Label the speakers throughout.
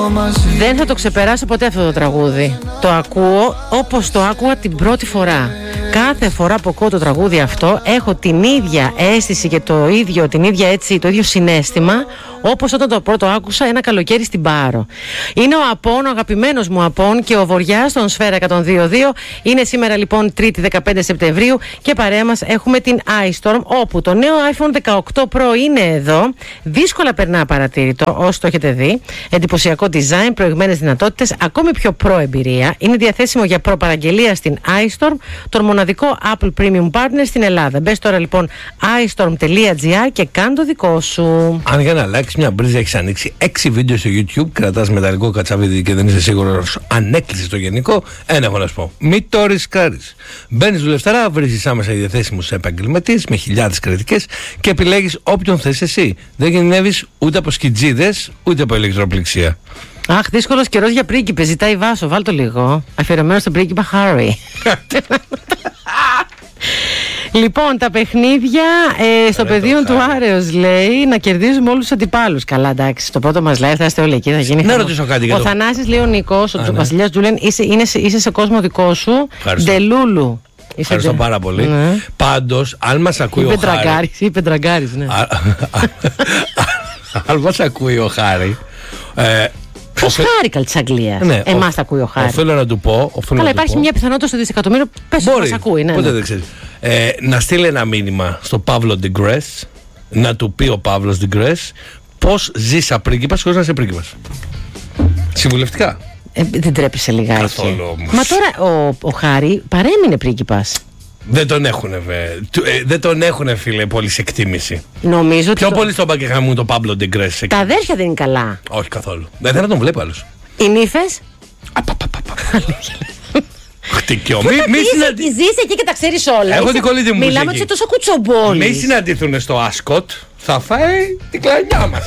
Speaker 1: Δεν θα το ξεπεράσω ποτέ αυτό το τραγούδι. Το ακούω όπως το άκουγα την πρώτη φορά. Κάθε φορά που ακούω το τραγούδι αυτό έχω την ίδια αίσθηση και το ίδιο συναίσθημα όπως όταν το πρώτο άκουσα ένα καλοκαίρι στην Πάρο. Είναι ο Απόν, ο αγαπημένος μου Απόν και ο Βοριάς στον Σφαίρα 102.2. Είναι σήμερα λοιπόν 3η 15 Σεπτεμβρίου και παρέα μας έχουμε την iStorm, όπου το νέο iPhone 18 Pro είναι εδώ. Δύσκολα περνά παρατήρητο όσοι το έχετε δει. Εντυπωσιακό design, προηγμένες δυνατότητες, ακόμη πιο pro εμπειρία. Είναι διαθέσιμο για προπαραγγελία στην iStorm, τον μοναδικό Apple Premium Partner στην Ελλάδα. Μπες τώρα λοιπόν iStorm.gr και κάν το δικό σου.
Speaker 2: Αν για να αλλάξει μια μπρίζα έχεις ανοίξει 6 βίντεο στο YouTube, κρατάς μεταλλικό κατσαβίδι και δεν είσαι σίγουρος αν έκλεισε το γενικό, ένα έχω να σου πω. Μην το ρισκάρεις. Μπαίνεις δουλευταρά, βρίσκεις άμεσα διαθέσιμους επαγγελματίες με χιλιάδες κριτικές και επιλέγεις όποιον θες εσύ. Δεν κινδυνεύεις ούτε από σκιτζίδες ούτε από ηλεκτροπληξία.
Speaker 1: Αχ, δύσκολος καιρός για πρίγκιπες. Ζητάει Βάσο, βάλ' το λίγο. Αφιερωμένο στον πρίγκιπα Χάρι. Λοιπόν, τα παιχνίδια στο πεδίο του Άρεος λέει να κερδίζουμε όλους τους αντιπάλους. Καλά, εντάξει, στο πρώτο μας live θα είστε όλοι εκεί. Θα γίνει
Speaker 2: να ρωτήσω κάτι.
Speaker 1: Ο Θανάσης λέει ο Νικός, ο Βασιλιάς Τζούλεν, είσαι σε κόσμο δικό σου. Ντελούλου.
Speaker 2: Ευχαριστώ πάρα πολύ. Ναι. Πάντως, αν μας ακούει ο Χάρη.
Speaker 1: Είπε Τραγκάρης, ναι.
Speaker 2: Αν μας ακούει ο Χάρη.
Speaker 1: Ποιος Χάρη της Αγγλίας? Ναι, εμάς τα ακούει ο Χάρη.
Speaker 2: Οφείλω να του πω.
Speaker 1: Καλά, υπάρχει μια πιθανότητα στο δισεκατομμύριο. Πες ότι μας ακούει. Ναι,
Speaker 2: ποτέ δεν ξέρει. Να στείλει ένα μήνυμα στο Παύλο Ντιγκρές, να του πει ο Παύλος Ντιγκρές πώς ζει σαν πρίγκιπας χωρίς να είσαι πρίγκιπας. Συμβουλευτικά.
Speaker 1: Δεν τρέπεσαι λιγάκι.
Speaker 2: Καθόλου όμως.
Speaker 1: Μα τώρα ο Χάρη παρέμεινε πρίγκιπας.
Speaker 2: Δεν τον έχουνε, δεν τον έχουνε, φίλε, πολύ σε εκτίμηση.
Speaker 1: Νομίζω
Speaker 2: πιο πολύ στον Μπακεχαμού το Παύλο Ντιγκρές.
Speaker 1: Τα αδέρφια δεν είναι καλά.
Speaker 2: Όχι καθόλου. Δεν θέλω να τον βλέπω άλλος.
Speaker 1: Οι νύφες.
Speaker 2: Χτυκιό.
Speaker 1: Ζεις εκεί και τα ξέρεις όλα.
Speaker 2: Έχω την κολλήτη μου.
Speaker 1: Μιλάμε ότι είσαι τόσο κουτσομπόλης.
Speaker 2: Μη συναντηθούν στο Άσκοτ. Θα φάει την κλανιά μας.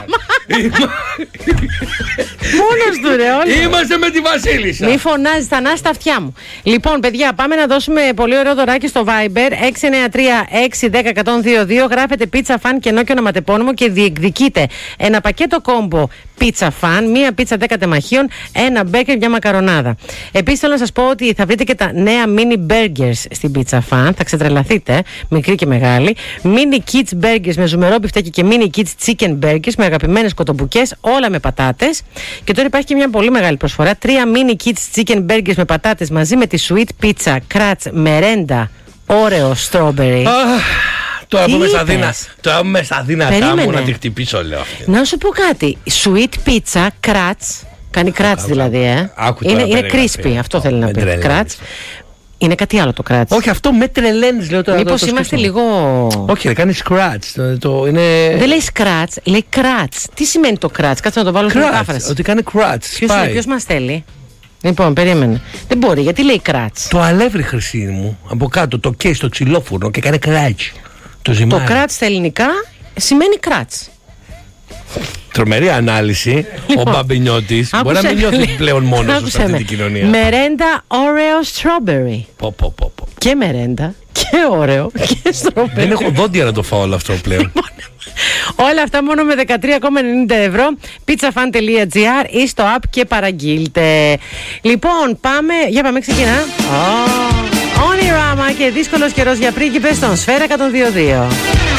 Speaker 1: Μόνος του ρε όλοι.
Speaker 2: Είμαστε με τη Βασίλισσα.
Speaker 1: Μη φωνάζεις, θα ανάσει τα αυτιά μου. Λοιπόν παιδιά, πάμε να δώσουμε πολύ ωραίο δωράκι στο Viber 693-610-122. Γράφετε πίτσα φαν και νόκιο ονοματεπώνυμο και διεκδικείτε ένα πακέτο κόμπο πίτσα φαν, μία πίτσα 10 τεμαχίων, ένα μπέργκερ, μια μακαρονάδα. Επίσης θέλω να σας πω ότι θα βρείτε και τα νέα mini burgers στην πίτσα φαν. Θα ξετρελαθείτε, μικρή και μεγάλη. Mini kids burgers με ζουμερό μπιφτέκι και mini kids chicken burgers με αγαπημένες κοτομπουκές, όλα με πατάτες. Και τώρα υπάρχει και μια πολύ μεγάλη προσφορά. 3 mini kids chicken burgers με πατάτες μαζί με τη sweet pizza, crunch, merenda, oreo, strawberry.
Speaker 2: Τώρα είμαι στα δύνατά μου να τη χτυπήσω, λέω.
Speaker 1: Να σου πω κάτι. Sweet pizza, crunch. Κάνει crunch δηλαδή, είναι crispy, αυτό θέλει να πει. Crunch. Είναι κάτι άλλο το crunch.
Speaker 2: Όχι, αυτό με τρελαίνεις, λέω τώρα.
Speaker 1: Μήπως είμαστε λίγο.
Speaker 2: Όχι, δεν κάνει scratch.
Speaker 1: Δεν λέει scratch, λέει crunch. Τι σημαίνει το crunch? Κάτσε να το βάλω στην μετάφραση.
Speaker 2: Ότι κάνει crunch.
Speaker 1: Ποιος μας θέλει? Λοιπόν, περίμενε. Δεν μπορεί, γιατί λέει crunch.
Speaker 2: Το αλεύρι, χρυσή μου, από κάτω, το καίει στο ξυλόφουρνο και κάνει crunch. Το
Speaker 1: crunch στα ελληνικά σημαίνει crunch.
Speaker 2: Τρομερή ανάλυση. Λοιπόν, ο Μπαμπινιώτης μπορεί να μην νιώθει πλέον μόνος σε αυτή την κοινωνία.
Speaker 1: Μερέντα Oreo Strawberry. Και μερέντα και Oreo και Strawberry.
Speaker 2: Δεν έχω δόντια να το φάω όλο αυτό πλέον.
Speaker 1: Όλα αυτά μόνο με 13,90 ευρώ. pizzafan.gr ή στο app και παραγγείλτε. Λοιπόν, πάμε. Για πάμε, ξεκινά. Όνειράμα και δύσκολος καιρός για πρίγκιπες στον Σφαίρα 102.2.